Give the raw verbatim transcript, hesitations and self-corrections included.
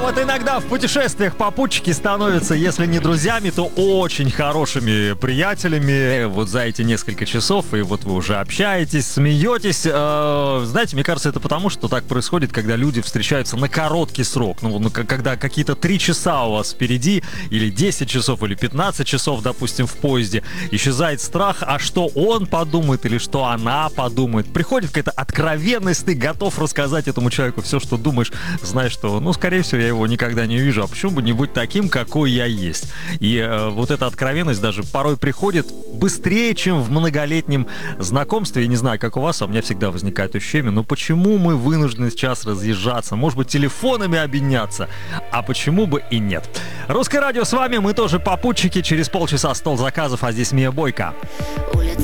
вот иногда в путешествиях попутчики становятся, если не друзьями, то очень хорошими приятелями вот за эти несколько часов, и вот вы уже общаетесь, смеетесь. Э, знаете, мне кажется, это потому, что так происходит, когда люди встречаются на короткий срок. Ну, ну когда какие-то три часа у вас впереди, или десять часов, или пятнадцать часов, допустим, в поезде, исчезает страх, а что он подумает, или что она подумает. Приходит какая-то откровенность, ты готов рассказать этому человеку все, что думаешь, знаешь, что, ну, скорее всего, я его никогда не увижу, а почему бы не быть таким, какой я есть. И э, вот эта откровенность даже порой приходит быстрее, чем в многолетнем знакомстве. Я не знаю, как у вас, а у меня всегда возникает ощущение, ну почему мы вынуждены сейчас разъезжаться? Может быть, телефонами обменяться? А почему бы и нет? Русское радио с вами, мы тоже попутчики. Через полчаса стол заказов, а здесь Мия Бойко.